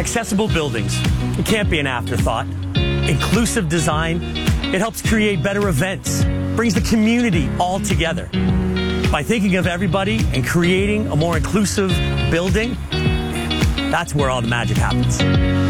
Accessible buildings. It can't be an afterthought. Inclusive design. It helps create better events. Brings the community all together. By thinking of everybody and creating a more inclusive building, that's where all the magic happens.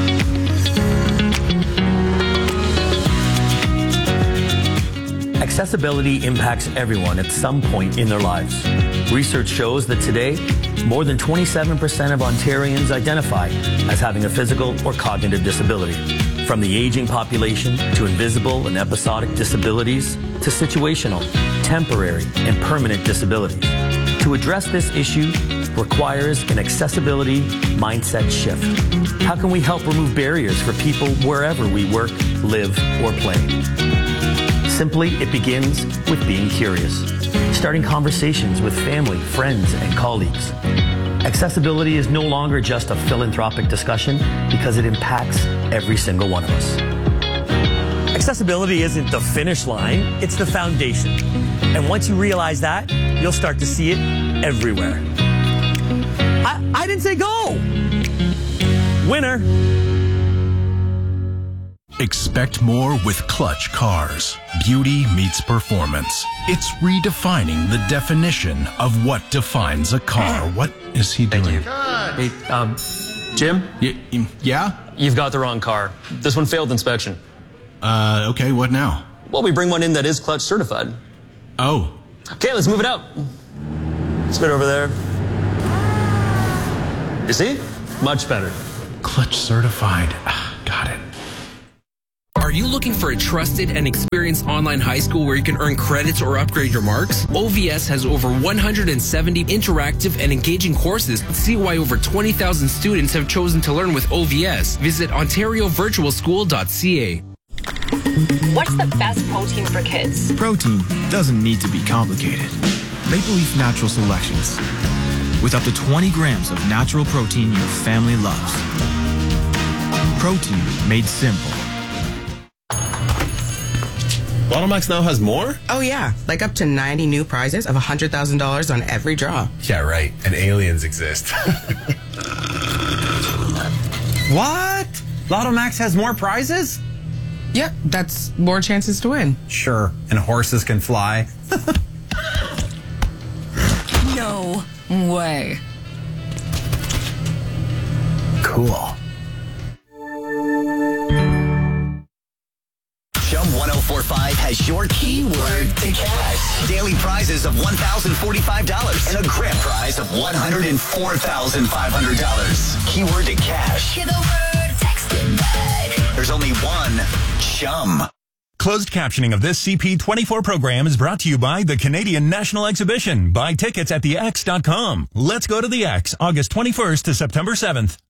Accessibility impacts everyone at some point in their lives. Research shows that today, more than 27% of Ontarians identify as having a physical or cognitive disability. From the aging population to invisible and episodic disabilities to situational, temporary, and permanent disabilities. To address this issue requires an accessibility mindset shift. How can we help remove barriers for people wherever we work, live, or play? Simply, it begins with being curious, starting conversations with family, friends, and colleagues. Accessibility is no longer just a philanthropic discussion because it impacts every single one of us. Accessibility isn't the finish line, it's the foundation. And once you realize that, you'll start to see it everywhere. I didn't say go! Winner! Expect more with Clutch Cars. Beauty meets performance. It's redefining the definition of what defines a car. What is he doing? Hey, Jim? Yeah? You've got the wrong car. This one failed inspection. Okay, what now? Well, we bring one in that is Clutch certified. Oh. Okay, let's move it out. Spit over there. You see? Much better. Clutch certified. Got it. Are you looking for a trusted and experienced online high school where you can earn credits or upgrade your marks? OVS has over 170 interactive and engaging courses. See why over 20,000 students have chosen to learn with OVS. Visit ontariovirtualschool.ca. What's the best protein for kids? Protein doesn't need to be complicated. Maple Leaf Natural Selections. With up to 20 grams of natural protein your family loves. Protein made simple. Lotto Max now has more? Oh, yeah. Like up to 90 new prizes of $100,000 on every draw. Yeah, right. And aliens exist. What? Lotto Max has more prizes? Yep, that's more chances to win. Sure. And horses can fly. No way. Cool. Chum 1045 has your keyword to cash. Daily prizes of $1,045 and a grand prize of $104,500. Keyword to cash. Hear the word, text it back. There's only one Chum. Closed captioning of this CP24 program is brought to you by the Canadian National Exhibition. Buy tickets at thex.com. Let's go to the X, August 21st to September 7th.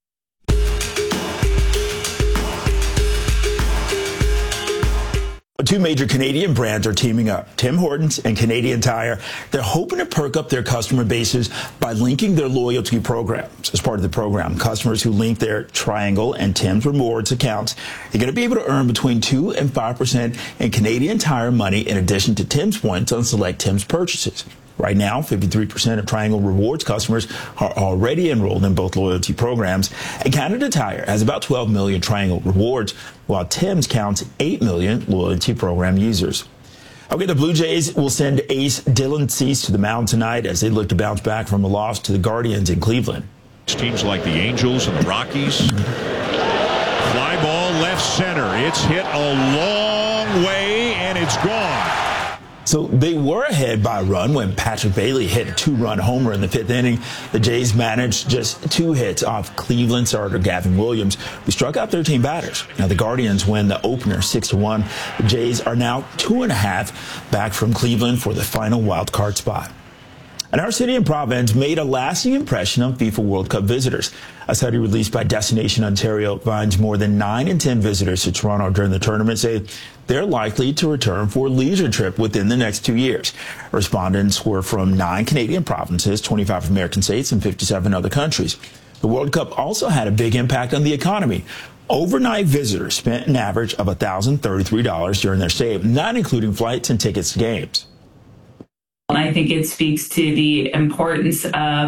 Two major Canadian brands are teaming up, Tim Hortons and Canadian Tire. They're hoping to perk up their customer bases by linking their loyalty programs. As part of the program, customers who link their Triangle and Tim's Rewards accounts are going to be able to earn between 2 and 5% in Canadian Tire money in addition to Tim's points on select Tim's purchases. Right now, 53% of Triangle Rewards customers are already enrolled in both loyalty programs, and Canada Tire has about 12 million Triangle Rewards, while Tim's counts 8 million loyalty program users. Okay, the Blue Jays will send ace Dylan Cease to the mound tonight as they look to bounce back from a loss to the Guardians in Cleveland. Teams like the Angels and the Rockies. Fly ball left center. It's hit a long way, and it's gone. So they were ahead by a run when Patrick Bailey hit a 2-run homer in the 5th inning. The Jays managed just 2 hits off Cleveland starter Gavin Williams, who struck out 13 batters. Now the Guardians win the opener 6-1. The Jays are now 2.5 back from Cleveland for the final wild card spot. And our city and province made a lasting impression on FIFA World Cup visitors. A study released by Destination Ontario finds more than 9 in 10 visitors to Toronto during the tournament say they're likely to return for a leisure trip within the next 2 years. Respondents were from 9 Canadian provinces, 25 American states, and 57 other countries. The World Cup also had a big impact on the economy. Overnight visitors spent an average of $1,033 during their stay, not including flights and tickets to games. And I think it speaks to the importance of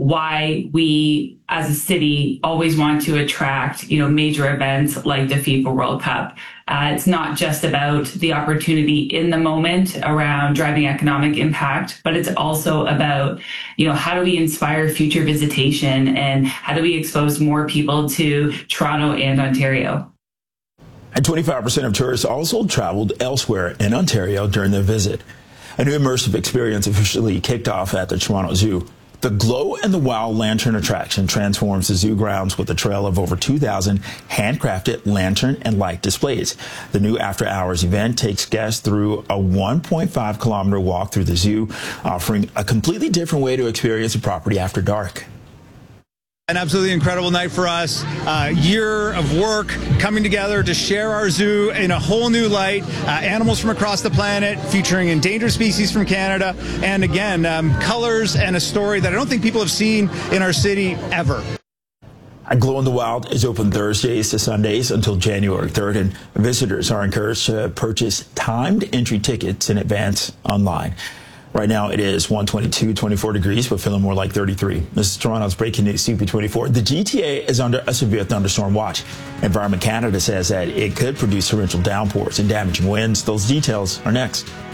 why we as a city always want to attract, major events like the FIFA World Cup. It's not just about the opportunity in the moment around driving economic impact, but it's also about, how do we inspire future visitation and how do we expose more people to Toronto and Ontario? And 25% of tourists also traveled elsewhere in Ontario during their visit. A new immersive experience officially kicked off at the Toronto Zoo. The Glow in the Wild Lantern attraction transforms the zoo grounds with a trail of over 2,000 handcrafted lantern and light displays. The new after-hours event takes guests through a 1.5-kilometer walk through the zoo, offering a completely different way to experience the property after dark. An absolutely incredible night for us. Year of work coming together to share our zoo in a whole new light. Animals from across the planet, featuring endangered species from Canada, and again, colors and a story that I don't think people have seen in our city ever. Glow in the Wild is open Thursdays to Sundays until January 3rd, and visitors are encouraged to purchase timed entry tickets in advance online. Right now it is 24 degrees, but feeling more like 33. This is Toronto's breaking news, CP24. The GTA is under a severe thunderstorm watch. Environment Canada says that it could produce torrential downpours and damaging winds. Those details are next.